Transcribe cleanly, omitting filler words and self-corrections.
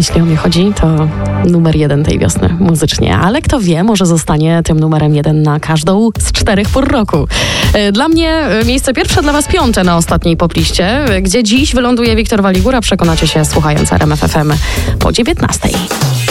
jeśli o mnie chodzi, to numer 1 tej wiosny muzycznie. Ale kto wie, może zostanie tym numerem 1 na każdą z 4 pór roku. Dla mnie miejsce pierwsze, dla was 5 na ostatniej popliście, gdzie dziś wyląduje Wiktor Waligura. Przekonacie się słuchając RMF FM po 19.